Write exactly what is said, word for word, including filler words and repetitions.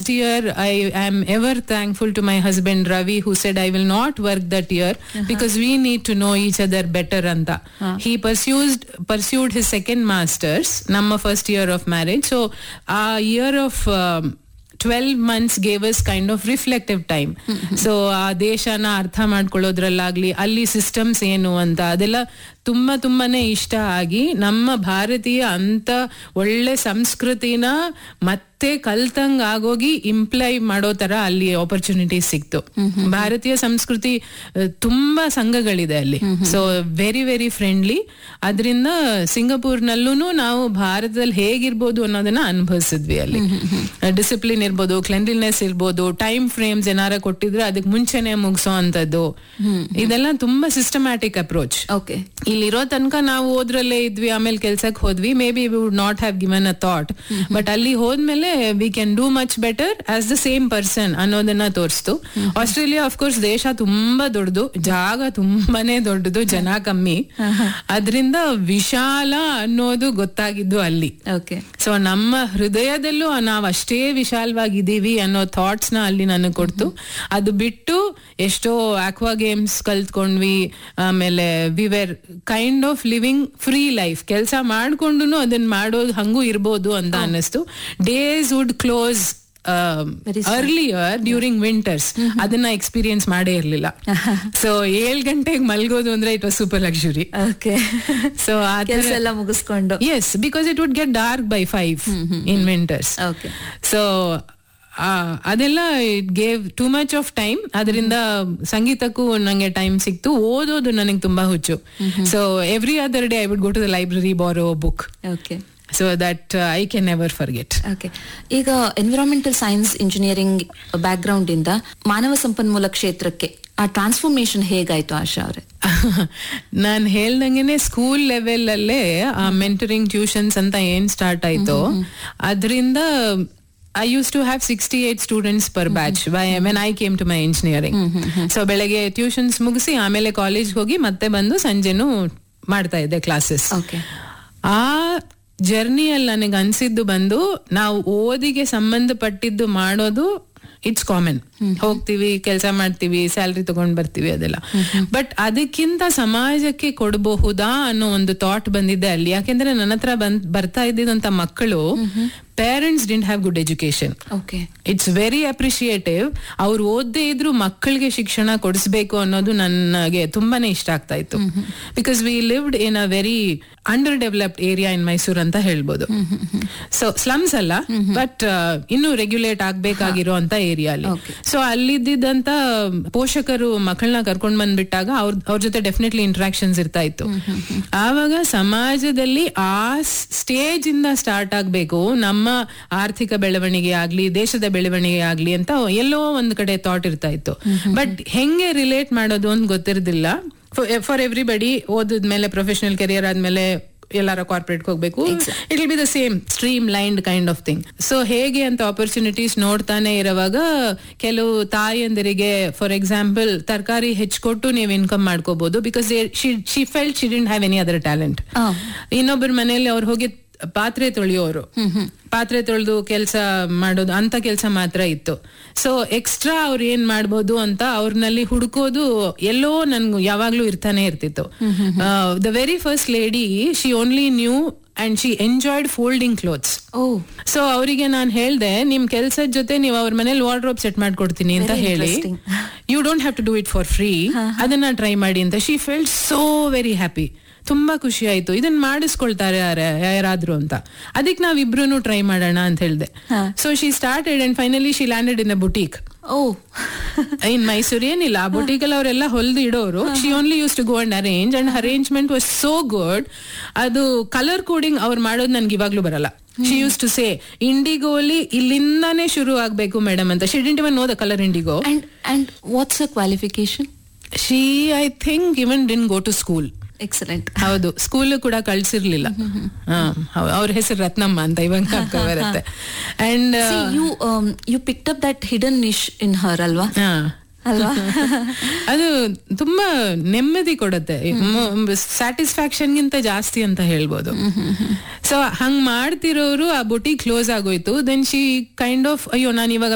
year, I am ever thankful to my husband Ravi, who said I will not work that year uh-huh. because we need to know each other better anta. Uh-huh. He pursued pursued his second masters, namma first year of marriage. So a year of um, twelve months gave us kind of reflective time. So ಆ ದೇಶನ ಅರ್ಥ ಮಾಡ್ಕೊಳ್ಳೋದ್ರಲ್ಲಾಗ್ಲಿ, ಅಲ್ಲಿ systems ಏನು ಅಂತ ಅದೆಲ್ಲ ತುಂಬಾ ತುಂಬಾನೇ ಇಷ್ಟ ಆಗಿ ನಮ್ಮ ಭಾರತೀಯ ಅಂತ ಒಳ್ಳೆ ಸಂಸ್ಕೃತಿನ ಮತ್ತೆ ಕಲ್ತಂಗ್ ಆಗೋಗಿ ಇಂಪ್ಲೈ ಮಾಡೋ ತರ ಅಲ್ಲಿ ಆಪರ್ಚುನಿಟೀಸ್ ಸಿಕ್ತು. ಭಾರತೀಯ ಸಂಸ್ಕೃತಿ ತುಂಬಾ ಸಂಘಗಳಿದೆ ಅಲ್ಲಿ, ಸೊ ವೆರಿ ವೆರಿ ಫ್ರೆಂಡ್ಲಿ. ಅದರಿಂದ ಸಿಂಗಪೂರ್ನಲ್ಲೂ ನಾವು ಭಾರತದಲ್ಲಿ ಹೇಗಿರ್ಬೋದು ಅನ್ನೋದನ್ನ ಅನುಭವಿಸಿದ್ವಿ. ಅಲ್ಲಿ ಡಿಸಿಪ್ಲಿನ್ ಇರ್ಬೋದು, ಕ್ಲೆನ್ಲಿನೆಸ್ ಇರ್ಬೋದು, ಟೈಮ್ ಫ್ರೇಮ್ಸ್ ಏನಾರ ಕೊಟ್ಟಿದ್ರೆ ಅದಕ್ಕೆ ಮುಂಚೆನೆ ಮುಗಿಸೋ ಅಂತದ್ದು, ಇದೆಲ್ಲ ತುಂಬಾ ಸಿಸ್ಟಮ್ಯಾಟಿಕ್ ಅಪ್ರೋಚ್. ಓಕೆ, ಇಲ್ಲಿರೋ ತನಕ ನಾವು ಓದ್ರಲ್ಲೇ ಇದ್ವಿ, ಆಮೇಲೆ ಕೆಲ್ಸಕ್ಕೆ ಹೋದ್ವಿ, may be we would not have given a thought, but ಅಲ್ಲಿ ಹೋದ್ಮೇಲೆ we can do much better as the same person ಅನ್ನೋದನ್ನ ತೋರಿಸ್ತು. ಆಸ್ಟ್ರೇಲಿಯಾ ಆಫ್ ಕೋರ್ಸ್ ದೇಶ ತುಂಬಾ ದೊಡ್ಡದು, ಜಾಗ ತುಂಬಾನೇ ದೊಡ್ಡದು, ಜನ ಕಮ್ಮಿ, ಅದರಿಂದ ವಿಶಾಲ ಅನ್ನೋದು ಗೊತ್ತಾಗಿದ್ದು ಅಲ್ಲಿ. ಓಕೆ, ಸೊ ನಮ್ಮ ಹೃದಯದಲ್ಲೂ ನಾವ್ ಅಷ್ಟೇ ವಿಶಾಲವಾಗಿದ್ದೀವಿ ಅನ್ನೋ ಥಾಟ್ಸ್ ನ ಅಲ್ಲಿ ನನಗೆ ಕೊಡ್ತು. ಅದು ಬಿಟ್ಟು ಎಷ್ಟೋ ಆಕ್ವಾ ಗೇಮ್ಸ್ ಕಲ್ತ್ಕೊಂಡ್ವಿ, ಆಮೇಲೆ V wear kind of living free life. ಕೆಲಸ ಮಾಡ್ಕೊಂಡು ಅದನ್ನ ಮಾಡೋದು ಹಂಗೂ ಇರ್ಬೋದು ಅಂತ ಅನ್ನಿಸ್ತು. Days wood close earlier during winters, ಅದನ್ನ ಎಕ್ಸ್ಪೀರಿಯನ್ಸ್ ಮಾಡೇ ಇರ್ಲಿಲ್ಲ. ಸೊ ಏಳ್ ಗಂಟೆಗೆ ಮಲ್ಗೋದು ಅಂದ್ರೆ it was super luxury. So ಕೆಲಸ ಎಲ್ಲ ಮುಗಿಸ್ಕೊಂಡು, S, because it would get dark by five in winters. So ಅದೆಲ್ಲ it gave too much of time. ಅದರಿಂದ ಸಂಗೀತಕ್ಕೂ ನಂಗೆ ಟೈಮ್ ಸಿಕ್ತು. ಓದೋದು ನನಗೆ ತುಂಬಾ ಹುಚ್ಚು. So every other day I would go to the library, ಬಾರೋ book. Okay, so that I can never forget. Okay, ಈಗ environmental science engineering back ground ಇಂದ ಮಾನವ ಸಂಪನ್ಮೂಲ ಕ್ಷೇತ್ರಕ್ಕೆ ಆ ಟ್ರಾನ್ಸ್ಫಾರ್ಮೇಶನ್ ಹೇಗಾಯ್ತು ಆಶಾ ಅವರೇ? ನಾನ್ ಹೇಳ್ದಂಗೆನೆ ಸ್ಕೂಲ್ ಲೆವೆಲ್ ಅಲ್ಲೇ ಆ ಮೆಂಟರಿಂಗ್ ಟ್ಯೂಷನ್ಸ್ ಅಂತ ಏನ್ ಸ್ಟಾರ್ಟ್ ಆಯ್ತು, ಅದರಿಂದ I used to have sixty-eight students per batch mm-hmm. when I came to my engineering. Mm-hmm. So ಬೆಳಗ್ಗೆ ಟ್ಯೂಷನ್ಸ್ ಮುಗಿಸಿ ಆಮೇಲೆ ಕಾಲೇಜ್ ಹೋಗಿ ಮತ್ತೆ ಬಂದು ಸಂಜೆನೂ ಮಾಡ್ತಾ ಇದ್ದೆ ಕ್ಲಾಸಸ್. Okay. ಆ ಜರ್ನಿಯಲ್ಲಿ ನನಗೆ ಅನ್ಸಿದ್ದು ಬಂದು, ನಾವು ಓದಿಗೆ ಸಂಬಂಧಪಟ್ಟಿದ್ದು ಮಾಡೋದು ಇಟ್ಸ್ ಕಾಮನ್. ಹೋಗ್ತೀವಿ, ಕೆಲಸ ಮಾಡ್ತೀವಿ, ಸ್ಯಾಲ್ರಿ ತಗೊಂಡ್ ಬರ್ತೀವಿ, ಅದೆಲ್ಲ. ಬಟ್ ಅದಕ್ಕಿಂತ ಸಮಾಜಕ್ಕೆ ಕೊಡಬಹುದಾ ಅನ್ನೋ ಒಂದು ಥಾಟ್ ಬಂದಿದ್ದೆ ಅಲ್ಲಿ. ಯಾಕೆಂದ್ರೆ ನನ್ನ ಹತ್ರ ಬಂದ್ ಬರ್ತಾ ಇದ್ದಿದ್ದಂತ ಮಕ್ಕಳು parents didn't have good education. It's very ಅಪ್ರಿಶಿಯೇಟಿವ್. ಅವ್ರು ಓದದೇ ಇದ್ರು ಮಕ್ಕಳಿಗೆ ಶಿಕ್ಷಣ ಕೊಡಿಸ್ಬೇಕು ಅನ್ನೋದು ನನಗೆ ತುಂಬಾನೇ ಇಷ್ಟ ಆಗ್ತಾ ಇತ್ತು. Because we lived in a very under developed area ಇನ್ ಮೈಸೂರ್ ಅಂತ ಹೇಳ್ಬೋದು. ಸೊ ಸ್ಲಮ್ಸ್ ಅಲ್ಲ, ಬಟ್ ಇನ್ನೂ ರೆಗ್ಯುಲೇಟ್ ಆಗ್ಬೇಕಾಗಿರೋ ಅಂತ ಏರಿಯಾ ಅಲ್ಲಿ. ಸೊ ಅಲ್ಲಿದ್ದಂತ ಪೋಷಕರು ಮಕ್ಕಳನ್ನ ಕರ್ಕೊಂಡ್ ಬಂದ್ಬಿಟ್ಟಾಗ ಅವ್ರ ಅವ್ರ ಜೊತೆ ಡೆಫಿನೆಟ್ಲಿ ಇಂಟ್ರಾಕ್ಷನ್ಸ್ ಇರ್ತಾ ಇತ್ತು. ಆವಾಗ ಸಮಾಜದಲ್ಲಿ ಆ ಸ್ಟೇಜ್ ಇಂದ ಸ್ಟಾರ್ಟ್ ಆಗ್ಬೇಕು ನಮ್ಮ ಆರ್ಥಿಕ ಬೆಳವಣಿಗೆ ಆಗ್ಲಿ, ದೇಶದ ಬೆಳವಣಿಗೆ ಆಗ್ಲಿ ಅಂತ ಎಲ್ಲೋ ಒಂದ್ ಕಡೆ ಥಾಟ್ ಇರ್ತಾ ಇತ್ತು. ಬಟ್ ಹೆಂಗೆ ರಿಲೇಟ್ ಮಾಡೋದು ಅಂತ ಗೊತ್ತಿರಲಿಲ್ಲ. ಫಾರ್ ಎವ್ರಿಬಡಿ ಓದಿದ್ಮೇಲೆ ಪ್ರೊಫೆಷನಲ್ ಕೆರಿಯರ್ ಆದ್ಮೇಲೆ ಎಲ್ಲಾರ ಕಾರ್ಪೊರೇಟ್ ಹೋಗ್ಬೇಕು, it will be the same stream lined kind of thing. So ಹೇಗೆ ಅಂತ ಆಪರ್ಚುನಿಟೀಸ್ ನೋಡ್ತಾನೆ ಇರುವಾಗ ಕೆಲವು ತಾಯಿಯಂದರಿಗೆ ಫಾರ್ ಎಕ್ಸಾಂಪಲ್ ತರಕಾರಿ ಹೆಚ್ಚಿಕೊಟ್ಟು ನೀವು ಇನ್ಕಮ್ ಮಾಡ್ಕೋಬಹುದು, because she felt she didn't have any other talent. ಇನ್ನೊಬ್ಬರ ಮನೆಯಲ್ಲಿ ಅವ್ರು ಹೋಗಿ ಪಾತ್ರೆ ತೊಳೆಯೋರು, ಪಾತ್ರೆ ತೊಳೆದು ಕೆಲಸ ಮಾಡೋದು ಅಂತ ಕೆಲಸ ಮಾತ್ರ ಇತ್ತು. ಸೊ ಎಕ್ಸ್ಟ್ರಾ ಅವ್ರು ಏನ್ ಮಾಡ್ಬೋದು ಅಂತ ಅವ್ರನಲ್ಲಿ ಹುಡುಕೋದು ಎಲ್ಲೋ ನನ್ಗೂ ಯಾವಾಗ್ಲೂ ಇರ್ತಾನೆ ಇರ್ತಿತ್ತು. The very first lady, she only new and she enjoyed folding clothes. So ಅವರಿಗೆ ನಾನು ಹೇಳ್ದೆ, ನಿಮ್ ಕೆಲ್ಸದ ಜೊತೆ ನೀವು ಅವ್ರ ಮನೇಲಿ ವಾರ್ಡ್ರೋಬ್ ಸೆಟ್ ಮಾಡ್ಕೊಡ್ತೀನಿ ಅಂತ ಹೇಳಿ, you don't have to do it for free, ಅದನ್ನ ಟ್ರೈ ಮಾಡಿ ಅಂತ. She felt so very happy. ತುಂಬಾ ಖುಷಿ ಆಯ್ತು, ಇದನ್ನ ಮಾಡಿಸ್ಕೊಳ್ತಾರೆ ಯಾರಾದ್ರೂ ಅಂತ. ಅದಕ್ಕೆ ನಾವಿಬ್ರು ಟ್ರೈ ಮಾಡೋಣ ಅಂತ ಹೇಳ್ದೆ. So she started and finally she landed in a boutique. ಓ, ಇನ್ ಮೈಸೂರ್ ಏನಿಲ್ಲ, ಆ ಬುಟೀಕ್ ಅಲ್ಲಿ ಅವರೆಲ್ಲ ಹೊಲ್ದು ಇಡೋರು. She only use to go and arrange, and arrangement was so good. ಅದು ಕಲರ್ ಕೋಡಿಂಗ್ ಅವ್ರು ಮಾಡೋದು ನನ್ಗೆ ಇವಾಗ್ಲೂ ಬರಲ್ಲ. ಶಿ ಯೂಸ್ ಟು ಸೇ, ಇಂಡಿಗೋಲಿ ಇಲ್ಲಿಂದಾನೇ ಶುರು ಆಗ್ಬೇಕು ಮೇಡಮ್ ಅಂತ. She didn't even know the colour IndiGo. And what's a qualification? She I think even didn't go to school. Excellent. ಹೌದು, ಸ್ಕೂಲ್ ಕೂಡ ಕಳ್ಸಿರ್ಲಿಲ್ಲ. ಅವ್ರ ಹೆಸರು ರತ್ನಮ್ಮ ಅಂತ ಇವಾಗ ಬರುತ್ತೆ. And you you picked up that hidden ನಿಶ್ ಇನ್ ಹರ್ ಅಲ್ವಾ? ಅಲ್ವಾ? ಅದು ತುಂಬಾ ನೆಮ್ಮದಿ ಕೊಡುತ್ತೆ, ಸ್ಯಾಟಿಸ್ಫ್ಯಾಕ್ಷನ್ ಗಿಂತ ಜಾಸ್ತಿ ಅಂತ ಹೇಳ್ಬೋದು. ಸೊ ಹಂಗ್ ಮಾಡ್ತಿರೋರು ಆ ಬುಟಿ ಕ್ಲೋಸ್ ಆಗೋಯ್ತು. ದೆನ್ ಶಿ ಕೈಂಡ್ ಆಫ್, ಅಯ್ಯೋ ನಾನು ಇವಾಗ